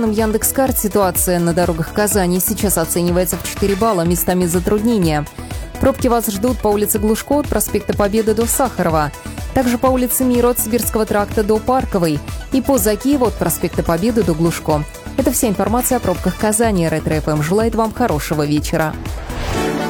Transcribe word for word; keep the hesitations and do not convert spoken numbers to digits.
данным Яндекс.Карт, ситуация на дорогах Казани сейчас оценивается в четыре балла, местами затруднения. Пробки вас ждут по улице Глушко от проспекта Победы до Сахарова, также по улице Мира от Сибирского тракта до Парковой и по Закиеву от проспекта Победы до Глушко. Это вся информация о пробках Казани. Ретро эф эм желает вам хорошего вечера.